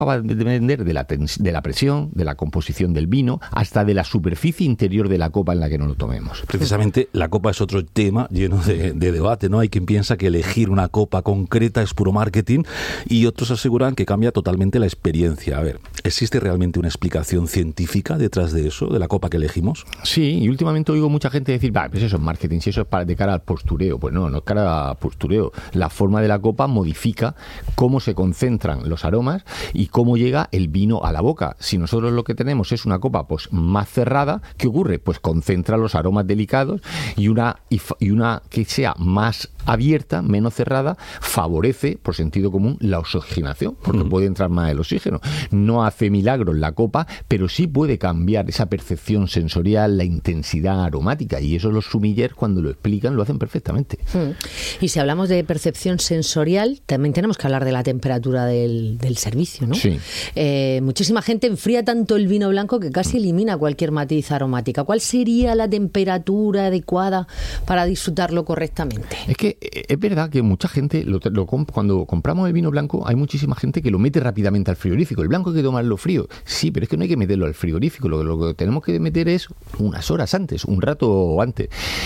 va a depender de la presión, de la composición del vino, hasta de la superficie interior de la copa en la que nos lo tomemos. Precisamente la copa es otro tema lleno de debate, ¿no? Hay quien piensa que elegir una copa concreta es puro marketing y otros aseguran que cambia totalmente la experiencia. A ver, ¿existe realmente una explicación científica detrás de eso, de la copa que elegimos? Sí, y últimamente oigo mucha gente decir, pues eso es marketing, si eso es de cara al postureo. Pues no es cara al postureo. La forma de la copa modifica cómo se concentran los aromas y cómo llega el vino a la boca. Si nosotros lo que tenemos es una copa pues más cerrada, ¿qué ocurre? Pues concentra los aromas delicados y una que sea más abierta, menos cerrada, favorece, por sentido común, la oxigenación, porque puede entrar más el oxígeno. No hace milagros la copa, pero sí puede cambiar esa percepción sensorial, la intensidad aromática, y eso los sommeliers cuando lo explican lo hacen perfectamente. Y si hablamos de percepción sensorial, también tenemos que hablar de la temperatura del servicio, ¿no? Sí. Muchísima gente enfría tanto el vino blanco que casi elimina cualquier matiz aromática. ¿Cuál sería la temperatura adecuada para disfrutarlo correctamente? Es que es verdad que mucha gente, cuando compramos el vino blanco, hay muchísima gente que lo mete rápidamente al frigorífico. El blanco hay que tomarlo frío. Sí, pero es que no hay que meterlo al frigorífico. Lo que tenemos que meter es unas horas antes, un rato antes.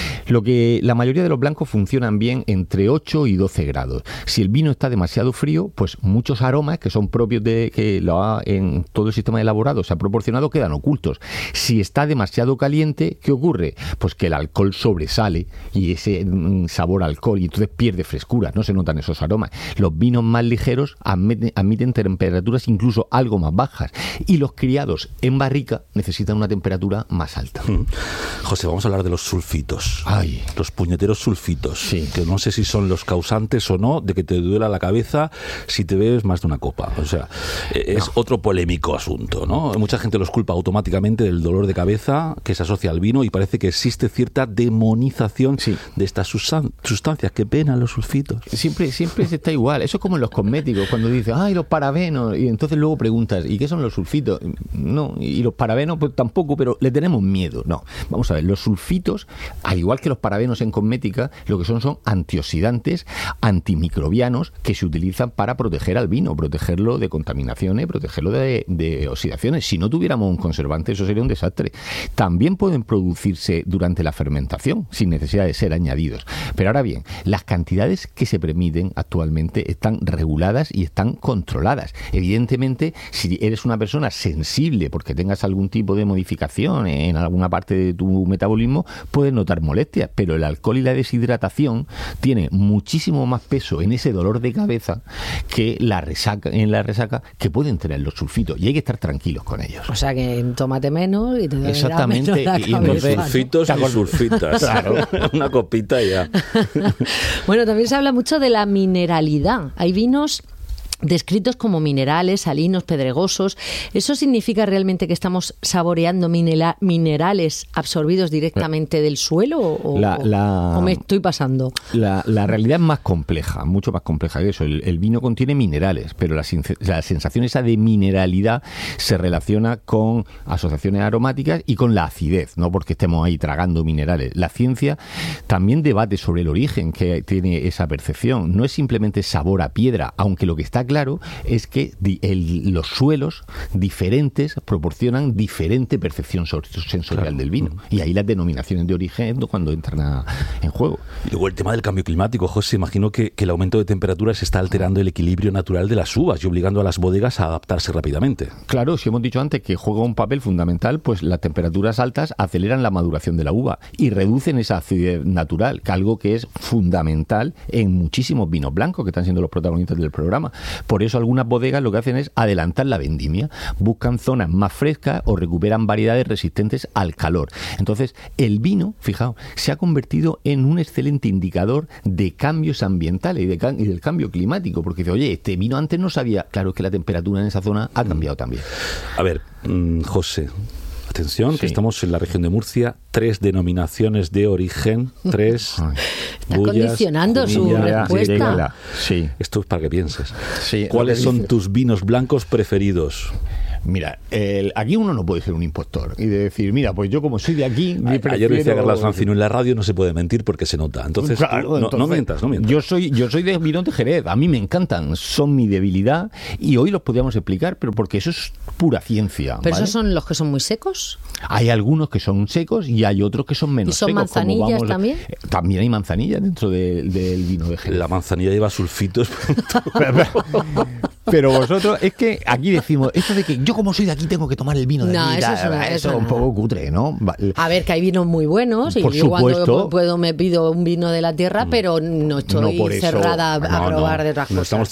La mayoría de los blancos funcionan bien entre 8 y 12 grados. Si el vino está demasiado frío, pues muchos aromas que son propios de que en todo el sistema elaborado se ha proporcionado quedan ocultos. Si está demasiado caliente, ¿qué ocurre? Pues que el alcohol sobresale y ese sabor a alcohol, y entonces pierde frescura, no se notan esos aromas. Los vinos más ligeros admiten temperaturas incluso algo más bajas, y los criados en barrica necesitan una temperatura más alta. José, vamos a hablar de los sulfitos. Ay. Los puñeteros sulfitos, sí, que no sé si son los causantes o no de que te duela la cabeza si te bebes más de una copa. O sea, es otro polémico asunto, ¿no? Mucha gente los culpa automáticamente del dolor de cabeza que se asocia al vino y parece que existe cierta demonización de estas sustancias. Qué pena los sulfitos. Siempre está igual. Eso es como en los cosméticos, cuando dices, los parabenos, y entonces luego preguntas, ¿y qué son los sulfitos? No, y los parabenos pues tampoco, pero le tenemos miedo. No, vamos a ver, los sulfitos, al igual que los parabenos en cosmética, lo que son antioxidantes, antimicrobianos, que se utilizan para proteger al vino, protegerlo de contaminaciones, protegerlo de oxidaciones. Si no tuviéramos un conservante, eso sería un desastre. También pueden producirse durante la fermentación, sin necesidad de ser añadidos. Pero ahora bien, las cantidades que se permiten actualmente están reguladas y están controladas. Evidentemente, si eres una persona sensible porque tengas algún tipo de modificación en alguna parte de tu metabolismo, puedes notar molestias, pero el alcohol y la deshidratación tiene muchísimo más peso en ese dolor de cabeza que la resaca que pueden tener los sulfitos, y hay que estar tranquilos con ellos. O sea que tómate menos y te da exactamente menos la cabeza, los sulfitos y sulfitas. Claro, una copita y ya. Bueno, también se habla mucho de la mineralidad. Hay vinos descritos como minerales, salinos, pedregosos. ¿Eso significa realmente que estamos saboreando minerales absorbidos directamente del suelo o me estoy pasando? La realidad es más compleja, mucho más compleja que eso. El vino contiene minerales, pero la sensación esa de mineralidad se relaciona con asociaciones aromáticas y con la acidez, no porque estemos ahí tragando minerales. La ciencia también debate sobre el origen que tiene esa percepción. No es simplemente sabor a piedra, aunque lo que está claro es que los suelos diferentes proporcionan diferente percepción sensorial del vino, y ahí las denominaciones de origen cuando entran en juego. Y luego el tema del cambio climático, José, imagino que el aumento de temperaturas está alterando el equilibrio natural de las uvas y obligando a las bodegas a adaptarse rápidamente. Claro, si hemos dicho antes que juega un papel fundamental, pues las temperaturas altas aceleran la maduración de la uva y reducen esa acidez natural, que algo que es fundamental en muchísimos vinos blancos que están siendo los protagonistas del programa. Por eso algunas bodegas lo que hacen es adelantar la vendimia, buscan zonas más frescas o recuperan variedades resistentes al calor. Entonces, el vino, fijaos, se ha convertido en un excelente indicador de cambios ambientales y del cambio climático, porque dice, oye, este vino antes no sabía. Claro, es que la temperatura en esa zona ha cambiado también. A ver, José, atención, que estamos en la región de Murcia, 3 denominaciones de origen, 3 Está condicionando su respuesta. Sí. Esto es para que pienses. Sí, ¿cuáles son tus vinos blancos preferidos? Mira, aquí uno no puede ser un impostor y de decir, mira, pues yo como soy de aquí... Ayer decía Carlas Francino, en la radio no se puede mentir porque se nota. Entonces, claro, no mientas. Yo soy de vinos de Jerez, a mí me encantan, son mi debilidad y hoy los podríamos explicar, pero porque eso es pura ciencia. ¿Pero ¿vale? esos son los que son muy secos? Hay algunos que son secos y hay otros que son menos secos. ¿Y son manzanillas también? También hay manzanilla dentro del vino de Jerez. La manzanilla lleva sulfitos. Pero vosotros, es que aquí decimos, esto de que yo como soy de aquí tengo que tomar el vino de aquí. Eso es un poco cutre, ¿no? A ver, que hay vinos muy buenos y por yo supuesto, cuando me pido un vino de la tierra, pero no estoy cerrada a probar de otras cosas. No estamos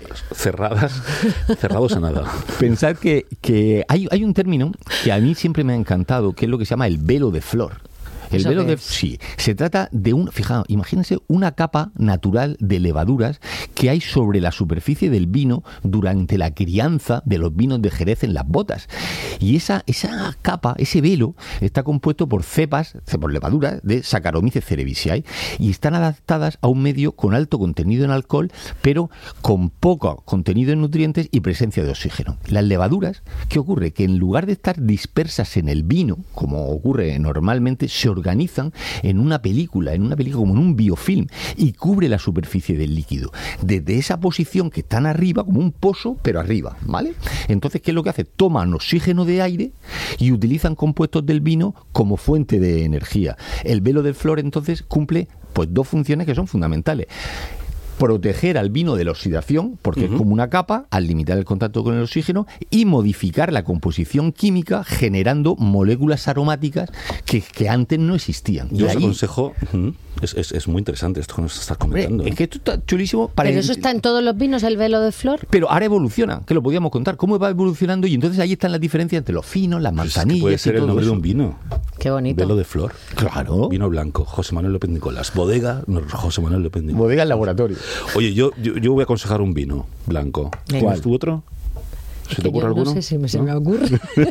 cerrados a nada. Pensad que hay un término que a mí siempre me ha encantado, que es lo que se llama el velo de flor. El velo de... Sí, se trata de fijaos, imagínense una capa natural de levaduras que hay sobre la superficie del vino durante la crianza de los vinos de Jerez en las botas. Y esa capa, ese velo, está compuesto por por levaduras de Saccharomyces cerevisiae y están adaptadas a un medio con alto contenido en alcohol, pero con poco contenido en nutrientes y presencia de oxígeno. Las levaduras, ¿qué ocurre? Que en lugar de estar dispersas en el vino, como ocurre normalmente, se organizan en una película como en un biofilm y cubre la superficie del líquido. Desde esa posición que están arriba, como un pozo, pero arriba, ¿vale? Entonces, ¿qué es lo que hace? Toman oxígeno de aire y utilizan compuestos del vino como fuente de energía. El velo de flor, entonces, cumple pues dos funciones que son fundamentales. Proteger al vino de la oxidación, porque es como una capa, al limitar el contacto con el oxígeno, y modificar la composición química generando moléculas aromáticas que antes no existían. Yo os aconsejo... Es muy interesante esto que nos estás comentando. Es que esto está chulísimo. Pero eso está en todos los vinos, el velo de flor. Pero ahora evoluciona, que lo podíamos contar. ¿Cómo va evolucionando? Y entonces ahí están las diferencias entre los finos, las manzanillas. Puede ser el nombre de un vino. Qué bonito. Velo de flor. Claro. Vino blanco. José Manuel López Nicolás. Bodega, José Manuel López Nicolás. Bodega en laboratorio. Oye, yo voy a aconsejar un vino blanco. ¿Tienes tú otro? ¿Se te ocurre alguno? No sé si se me ocurre.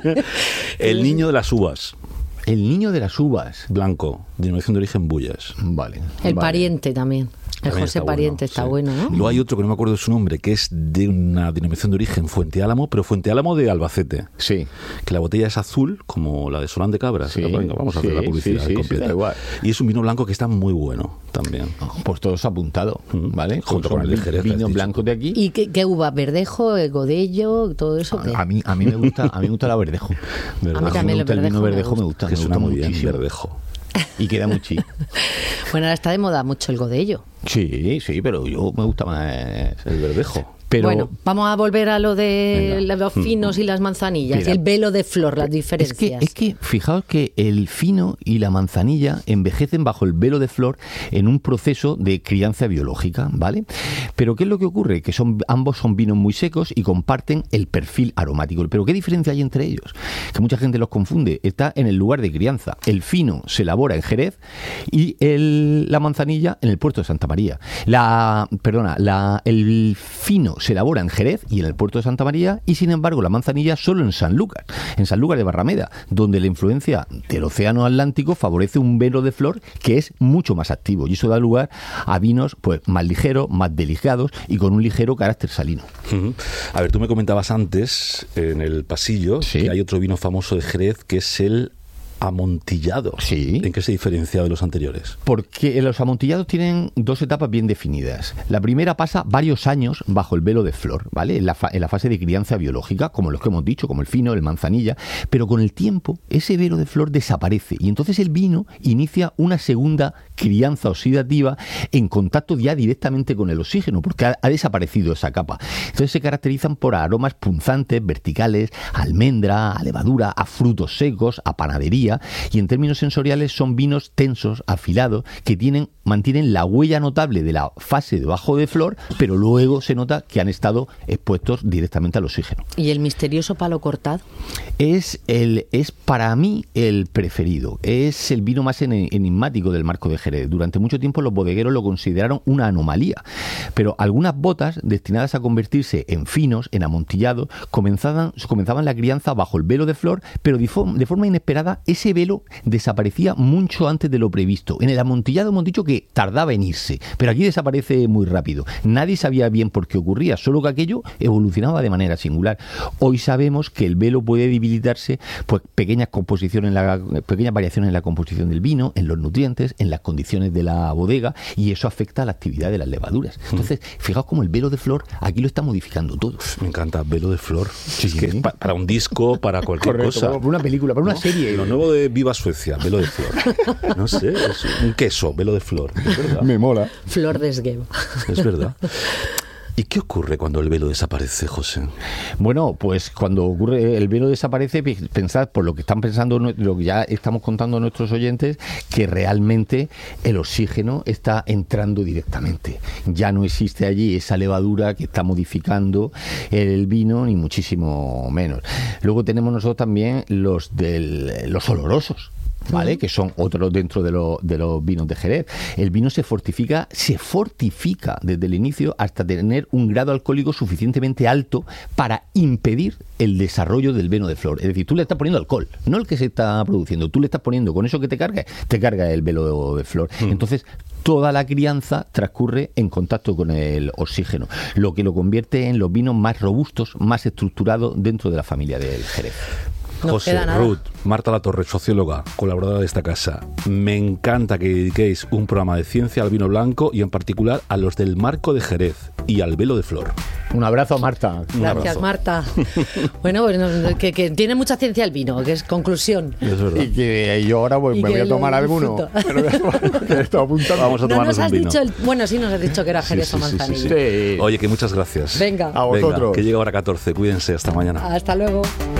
El niño de las uvas. El niño de las uvas. Blanco, denominación de origen Bullas. Vale. El pariente también. El También José está Pariente bueno, está sí. bueno, ¿no? Luego hay otro que no me acuerdo de su nombre, que es de una denominación de origen Fuente Álamo, pero Fuente Álamo de Albacete. Sí. Que la botella es azul, como la de Solán de Cabra. Sí, Venga, vamos a hacer la publicidad completa. da igual. Y es un vino blanco que está muy bueno también. Pues todos apuntados, ¿vale? Junto con el de Jerez, vinos blancos de aquí. ¿Y qué uva? ¿Verdejo, Godello, todo eso? ¿Qué? A mí me gusta la verdejo. A mí también el vino verdejo me gusta. Que suena muy bien, muchísimo. verdejo. Y queda muy chico. Bueno, ahora está de moda mucho el Godello. Sí, pero yo me gusta más el verdejo. Pero, bueno, vamos a volver a lo de los finos y las manzanillas. Mira, y el velo de flor, las diferencias. Es que fijaos que el fino y la manzanilla envejecen bajo el velo de flor en un proceso de crianza biológica, ¿vale? Pero ¿qué es lo que ocurre? Que ambos son vinos muy secos y comparten el perfil aromático. Pero ¿qué diferencia hay entre ellos? Que mucha gente los confunde. Está en el lugar de crianza. El fino se elabora en Jerez y la manzanilla en el puerto de Santa María. El fino se elabora en Jerez y en el puerto de Santa María, y sin embargo la manzanilla solo en Sanlúcar de Barrameda, donde la influencia del océano Atlántico favorece un velo de flor que es mucho más activo, y eso da lugar a vinos pues más ligeros, más delicados y con un ligero carácter salino. A ver, tú me comentabas antes en el pasillo que hay otro vino famoso de Jerez que es el amontillado. Sí. ¿En qué se diferencia de los anteriores? Porque los amontillados tienen dos etapas bien definidas. La primera pasa varios años bajo el velo de flor, ¿vale? En la fase de crianza biológica, como los que hemos dicho, como el fino, el manzanilla, pero con el tiempo ese velo de flor desaparece y entonces el vino inicia una segunda crianza oxidativa en contacto ya directamente con el oxígeno, porque ha desaparecido esa capa. Entonces se caracterizan por aromas punzantes, verticales, a almendra, a levadura, a frutos secos, a panadería, y en términos sensoriales son vinos tensos, afilados, que mantienen la huella notable de la fase de bajo de flor, pero luego se nota que han estado expuestos directamente al oxígeno. ¿Y el misterioso palo cortado? Es para mí el preferido. Es el vino más enigmático del marco de Jerez. Durante mucho tiempo los bodegueros lo consideraron una anomalía, pero algunas botas destinadas a convertirse en finos, en amontillados, comenzaban la crianza bajo el velo de flor, pero de forma inesperada ese velo desaparecía mucho antes de lo previsto. En el amontillado hemos dicho que tardaba en irse, pero aquí desaparece muy rápido. Nadie sabía bien por qué ocurría, solo que aquello evolucionaba de manera singular. Hoy sabemos que el velo puede debilitarse, pues pequeñas variaciones en la composición del vino, en los nutrientes, en las condiciones de la bodega, y eso afecta a la actividad de las levaduras. Entonces, fijaos cómo el velo de flor aquí lo está modificando todo. Me encanta, velo de flor. Sí. Es que es para un disco, para cualquier cosa. Para una película, para una serie. Lo nuevo de Viva Suecia, velo de flor. No sé, es un queso, velo de flor. Es verdad. Me mola. Flor de esgueva. Es verdad. ¿Y qué ocurre cuando el velo desaparece, José? Bueno, pues cuando ocurre el velo desaparece, pensad, por lo que están pensando, lo que ya estamos contando a nuestros oyentes, que realmente el oxígeno está entrando directamente. Ya no existe allí esa levadura que está modificando el vino, ni muchísimo menos. Luego tenemos nosotros también los olorosos, ¿vale? Que son otros dentro de los vinos de Jerez. El vino se fortifica desde el inicio hasta tener un grado alcohólico suficientemente alto para impedir el desarrollo del vino de flor. Es decir, tú le estás poniendo alcohol, no el que se está produciendo. Tú le estás poniendo, con eso que te carga el velo de flor. Entonces, toda la crianza transcurre en contacto con el oxígeno, lo que lo convierte en los vinos más robustos, más estructurados dentro de la familia del Jerez. José, Ruth, Marta Latorre, socióloga, colaboradora de esta casa. Me encanta que dediquéis un programa de ciencia al vino blanco y en particular a los del Marco de Jerez y al velo de flor. Un abrazo, Marta. Gracias, Marta. Bueno, que tiene mucha ciencia el vino, que es conclusión. Es verdad. Y que yo ahora me voy a tomar alguno. Vamos a tomarnos un vino. Bueno, sí nos has dicho que era Jerez o Manzanillo. Sí. Oye, que muchas gracias. Venga. A vosotros. Que llega hora 14. Cuídense. Hasta mañana. Hasta luego.